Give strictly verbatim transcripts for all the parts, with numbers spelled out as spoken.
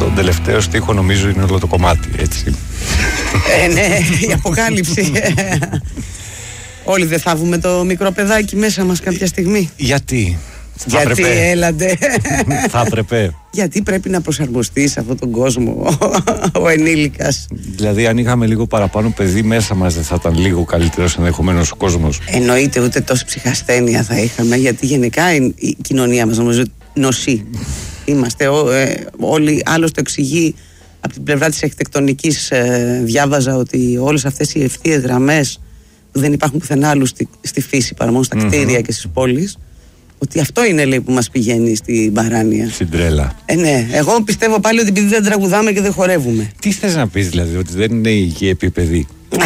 στον τελευταίο στίχο νομίζω είναι όλο το κομμάτι, έτσι. Ε, ναι, η αποκάλυψη. Όλοι δεν θα βγούμε το μικρό παιδάκι μέσα μας κάποια στιγμή? Γιατί? Θα Γιατί έπρεπε. Έλαντε. Θα έπρεπε. Γιατί πρέπει να προσαρμοστεί σε αυτόν τον κόσμο ο ενήλικας. Δηλαδή, αν είχαμε λίγο παραπάνω παιδί μέσα μας, δεν θα ήταν λίγο καλύτερος ενδεχομένως ο κόσμος? Εννοείται, ούτε τόση ψυχασθένεια θα είχαμε. Γιατί γενικά η, η κοινωνία μας νομίζω νοσεί. Είμαστε ό, ε, όλοι, άλλος το εξηγεί από την πλευρά της αρχιτεκτονικής. Ε, διάβαζα ότι όλες αυτές οι ευθείες γραμμές που δεν υπάρχουν πουθενά άλλου στη, στη φύση παρά μόνο στα mm-hmm. κτίρια και στις πόλεις, ότι αυτό είναι, λέει, που μας πηγαίνει στην παράνοια. Στην τρέλα. Ε, ναι. Εγώ πιστεύω πάλι ότι επειδή δεν τραγουδάμε και δεν χορεύουμε. Τι θες να πεις, δηλαδή, ότι δεν είναι υγιή επίπεδη?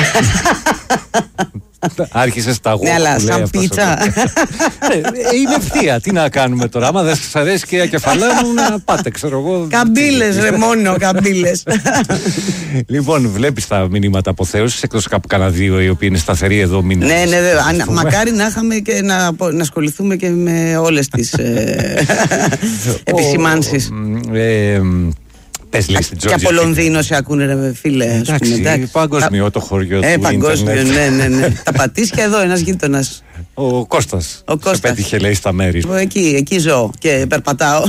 Άρχισες τα γουά. Ναι, αλλά σαν πίτσα. Είναι ευθεία. Τι να κάνουμε τώρα? Άμα δεν σας αρέσει και η κεφαλά μου, να πάτε, ξέρω εγώ. Καμπύλες, ρε, μόνο καμπύλες. Λοιπόν, βλέπεις τα μηνύματα αποθέωσης, εκτός κάπου κανένα δύο οι οποίοι είναι σταθεροί εδώ μήνες. Ναι, ναι, μακάρι να είχαμε και να ασχοληθούμε και με όλες τις επισημάνσεις. Πες, λέει, στην και από Λονδίνο σε ακούνε, ρε φίλε. Εντάξει, εντάξει. Παγκοσμιό το χωριό του. Ε, παγκόσμιο, ναι, ναι, ναι. Τα πατήσια εδώ, ένας γείτονας. Ο Κώστας. Ο Κώστας. Σε πέτυχε, λέει, στα μέρη. Εκεί, εκεί ζω και περπατάω.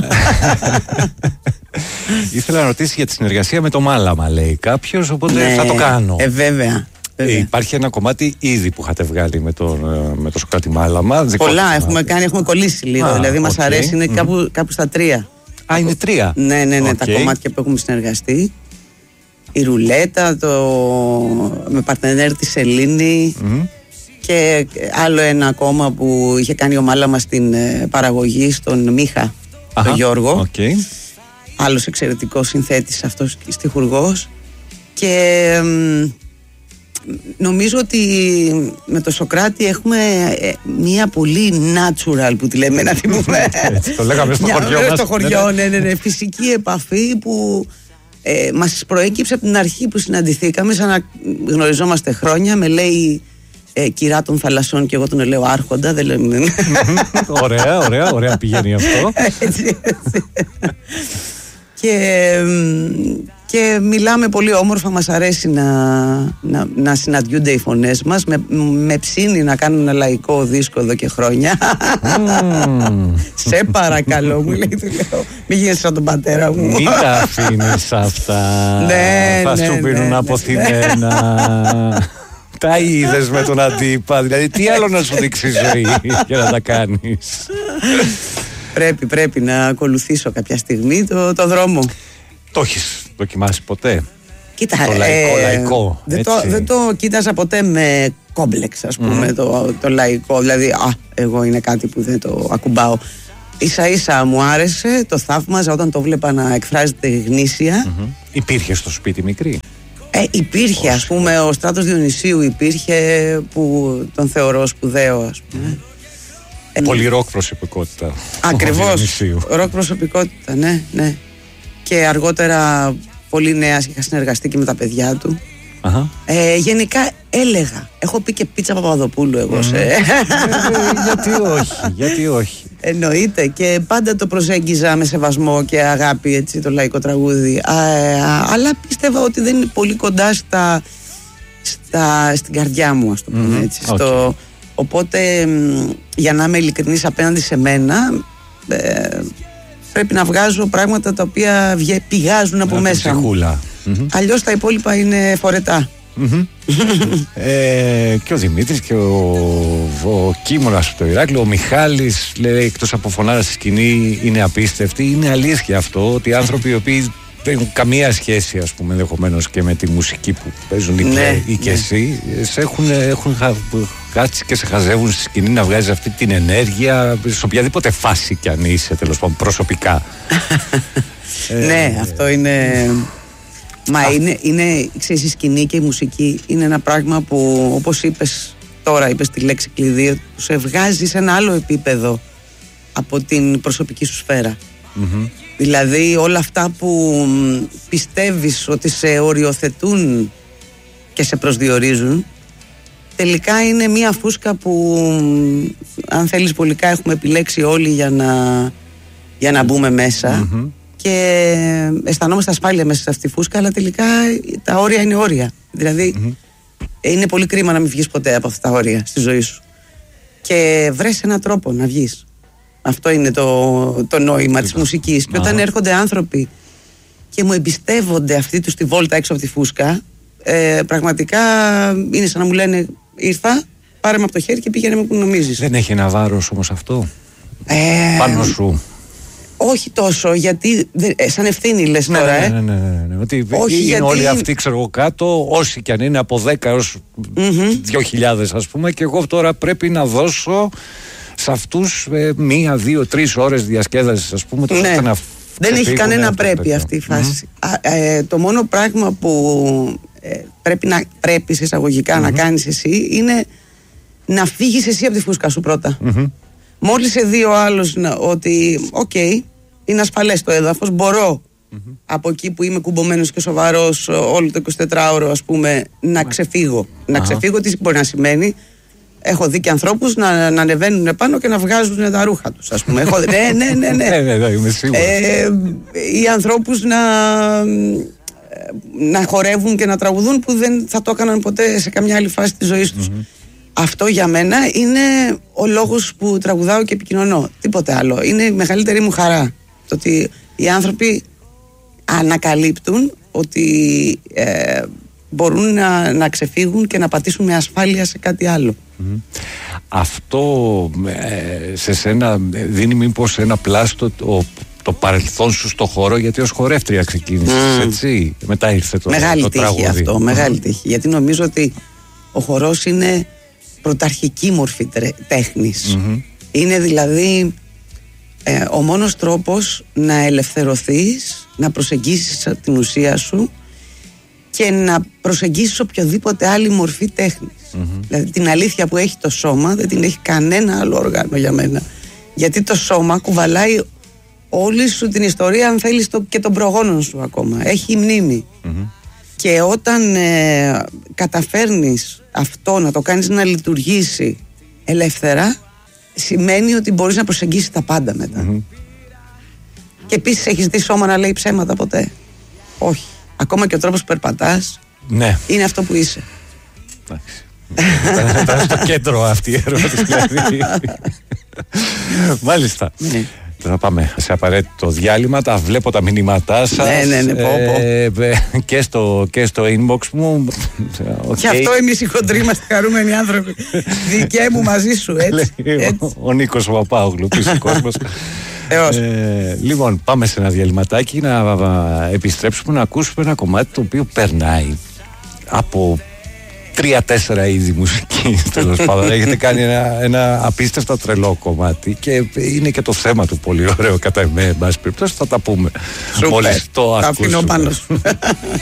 Ήθελα να ρωτήσει για τη συνεργασία με το Μάλαμα, λέει κάποιος, οπότε ναι, θα το κάνω. Ε, βέβαια. Ε, υπάρχει ένα κομμάτι ήδη που είχατε βγάλει με το, με το Σοκράτη Μάλαμα. Πολλά έχουμε κάνει, έχουμε κολλήσει λίγο. Α, δηλαδή, μας okay. αρέσει, είναι mm. κάπου, κάπου στα τρία. Α, είναι τρία. Ναι, ναι, ναι, okay. Τα κομμάτια που έχουμε συνεργαστεί. Η Ρουλέτα, το... με παρτενέρ τη Σελήνη mm-hmm. και άλλο ένα ακόμα που είχε κάνει ο Μάλαμα στην ε, παραγωγή, στον Μίχα, Αχα, τον Γιώργο. Okay. Άλλος εξαιρετικός συνθέτης αυτός, στιχουργός. Και ε, νομίζω ότι με το Σοκράτη έχουμε μια πολύ natural, που τη λέμε, να την πούμε. Το λέγαμε στο χωριό μας. Στο χωριό, ναι, ναι, ναι, φυσική επαφή που ε, μας προέκυψε από την αρχή που συναντηθήκαμε, σαν να γνωριζόμαστε χρόνια. Με λέει ε, κυρά των θαλασσών και εγώ τον λέω άρχοντα. Δεν λέμε. Ωραία, ωραία, ωραία πηγαίνει αυτό. Έτσι, έτσι. Και... Και μιλάμε πολύ όμορφα, μας αρέσει να, να, να συναντιούνται οι φωνές μας. Με, με ψήνει να κάνω ένα λαϊκό δίσκο εδώ και χρόνια. Mm. Σε παρακαλώ, μου λέει, του λέω, μην γίνεσαι σαν τον πατέρα μου. Μην τα αφήνεις αυτά. Ναι, θα ναι, σου πίνουν ναι, αποθυμένα. Τα είδες με τον αντίπα. Δηλαδή, τι άλλο να σου δείξει η ζωή για να τα κάνεις? Πρέπει, πρέπει να ακολουθήσω κάποια στιγμή το, το δρόμο. Το έχεις δοκιμάσει ποτέ? Κοίτα, το λαϊκό, ε, λαϊκό δεν, το, δεν το κοίταζα ποτέ με κόμπλεξ, ας πούμε, mm. το, το λαϊκό. Δηλαδή, α, εγώ είναι κάτι που δεν το ακουμπάω. Ίσα ίσα μου άρεσε, το θαύμαζα όταν το βλέπα να εκφράζεται γνήσια. Mm-hmm. Υπήρχε στο σπίτι μικρή? Ε, υπήρχε, ας πούμε, ο Στράτος Διονυσίου υπήρχε, που τον θεωρώ σπουδαίο, ας πούμε. Πολύ ροκ προσωπικότητα. Ακριβώς, ροκ προσωπικότητα, ναι, ναι. Και αργότερα πολύ νέα, είχα συνεργαστεί και με τα παιδιά του. Uh-huh. Ε, γενικά έλεγα, έχω πει και πίτσα Παπαδοπούλου εγώ. Mm. Σε... ε, γιατί όχι, γιατί όχι. Εννοείται, και πάντα το προσέγγιζα με σεβασμό και αγάπη, έτσι, το λαϊκό τραγούδι. Α, ε, αλλά πίστευα ότι δεν είναι πολύ κοντά στα, στα, στην καρδιά μου, ας το πούμε, έτσι. Mm-hmm. Στο, okay. Οπότε, για να είμαι ειλικρινής απέναντι σε μένα, ε, πρέπει να βγάζω πράγματα τα οποία πηγάζουν από, από μέσα μου. Mm-hmm. Αλλιώς τα υπόλοιπα είναι φορετά. Mm-hmm. ε, και ο Δημήτρης και ο, ο Κίμωνας από το Ηράκλειο, ο Μιχάλης, λέει, εκτός από φωνάρα στη σκηνή, είναι απίστευτη. Είναι αλήθεια αυτό, ότι οι άνθρωποι οι οποίοι δεν έχουν καμία σχέση, ας πούμε, ενδεχομένως και με τη μουσική που παίζουν ή, ναι, και, ή και ναι. εσύ, σε έχουν, έχουν κάτσει και σε χαζεύουν στη σκηνή να βγάζεις αυτή την ενέργεια σε οποιαδήποτε φάση κι αν είσαι, τέλος πάντων, προσωπικά. ε, ναι, αυτό είναι... Μα Α. είναι, είναι, ξέρεις, η σκηνή και η μουσική είναι ένα πράγμα που, όπως είπες τώρα, είπες τη λέξη κλειδί, που σε βγάζει σε ένα άλλο επίπεδο από την προσωπική σου σφαίρα. Mm-hmm. Δηλαδή όλα αυτά που πιστεύεις ότι σε οριοθετούν και σε προσδιορίζουν, τελικά είναι μια φούσκα που, αν θέλεις, πολικά έχουμε επιλέξει όλοι για να, για να μπούμε μέσα. Mm-hmm. και αισθανόμαστε ασφάλεια μέσα σε αυτή τη φούσκα, αλλά τελικά τα όρια είναι όρια. Δηλαδή mm-hmm. είναι πολύ κρίμα να μην βγεις ποτέ από αυτά τα όρια στη ζωή σου. Και βρες έναν τρόπο να βγεις. Αυτό είναι το, το νόημα της μουσικής. Και όταν έρχονται άνθρωποι και μου εμπιστεύονται αυτή τους τη βόλτα έξω από τη φούσκα, ε, πραγματικά είναι σαν να μου λένε ήρθα, πάρε με από το χέρι και πήγαινε με που νομίζεις. Δεν έχει ένα βάρος όμως αυτό ε, πάνω σου? Όχι τόσο, γιατί ε, σαν ευθύνη λες ναι, τώρα. Ναι, ναι, ναι, ναι, ναι. Ότι όχι, είναι γιατί... όλοι αυτοί ξέρω εγώ κάτω, όσοι κι αν είναι από δέκα έως mm-hmm. δύο χιλιάδες ας πούμε, και εγώ τώρα πρέπει να δώσω σε αυτούς ε, μία, δύο, τρεις ώρες διασκέδασης ας πούμε, τόσο ναι. να δεν έχει κανένα πρέπει αυτή η φάση. Mm-hmm. Α, ε, το μόνο πράγμα που ε, πρέπει, να, πρέπει σε εισαγωγικά mm-hmm. να κάνεις εσύ είναι να φύγεις εσύ από τη φούσκα σου πρώτα. Mm-hmm. Μόλις σε δει ο άλλος ότι οκ, okay, είναι ασφαλές το έδαφος, μπορώ mm-hmm. από εκεί που είμαι κουμπωμένος και σοβαρός όλο το εικοσιτετράωρο ας πούμε να mm-hmm. ξεφύγω. Mm-hmm. Να ξεφύγω τι μπορεί να σημαίνει? Έχω δει και ανθρώπους να, να ανεβαίνουν πάνω και να βγάζουν τα ρούχα τους, ας πούμε. Έχω, ναι, ναι, ναι, ναι. ναι, ναι, είμαι σίγουρος. Ε, ή ανθρώπους να, να χορεύουν και να τραγουδούν που δεν θα το έκαναν ποτέ σε καμιά άλλη φάση της ζωής τους. Mm-hmm. Αυτό για μένα είναι ο λόγος που τραγουδάω και επικοινωνώ. Τίποτε άλλο. Είναι η μεγαλύτερη μου χαρά. Το ότι οι άνθρωποι ανακαλύπτουν ότι ε, μπορούν να, να ξεφύγουν και να πατήσουν με ασφάλεια σε κάτι άλλο. Mm-hmm. Αυτό ε, σε σένα δίνει μήπως ένα πλάστο το, το παρελθόν σου στο χώρο, γιατί ως χορεύτρια ξεκίνησες, mm. έτσι, μετά ήρθε το, μεγάλη το τύχη τραγούδι. Αυτό, μεγάλη τύχη, γιατί νομίζω ότι ο χορός είναι πρωταρχική μορφή τέχνης. Mm-hmm. Είναι δηλαδή ε, ο μόνος τρόπος να ελευθερωθείς, να προσεγγίσεις την ουσία σου και να προσεγγίσεις οποιοδήποτε άλλη μορφή τέχνης. Mm-hmm. Δηλαδή την αλήθεια που έχει το σώμα δεν την έχει κανένα άλλο όργανο για μένα. Γιατί το σώμα κουβαλάει όλη σου την ιστορία, αν θέλεις, το, και των προγόνων σου ακόμα. Έχει μνήμη. Mm-hmm. Και όταν ε, καταφέρνεις αυτό να το κάνεις να λειτουργήσει ελεύθερα, σημαίνει ότι μπορείς να προσεγγίσεις τα πάντα μετά. Mm-hmm. Και επίσης έχεις δει σώμα να λέει ψέματα ποτέ? Όχι. Ακόμα και ο τρόπος που περπατάς ναι. είναι αυτό που είσαι. Ήταν στο κέντρο αυτή η ερώτηση. Μάλιστα. Ναι. Θα πάμε σε απαραίτητο διάλειμμα. Τα βλέπω τα μηνύματά σας. Ναι, ναι, ναι, πω, πω. Ε, και, στο, και στο inbox μου. Okay. Και αυτό εμείς οι χοντροί είμαστε χαρούμενοι άνθρωποι. Δικαί μου μαζί σου, έτσι. έτσι. Ο, ο Νίκος Παπάγλου, πίσω κόσμος. Ε, λοιπόν, πάμε σε ένα διαλυματάκι να επιστρέψουμε να ακούσουμε ένα κομμάτι το οποίο περνάει από τρία-τέσσερα είδη μουσική. Τέλος πάντων, έχετε κάνει ένα, ένα απίστευτα τρελό κομμάτι και είναι και το θέμα του πολύ ωραίο κατά εμέ. Εν πάση περιπτώσει, θα τα πούμε. Σούπερ. Μόλις το ακούσουμε. Τα αφήνω πάνω σου.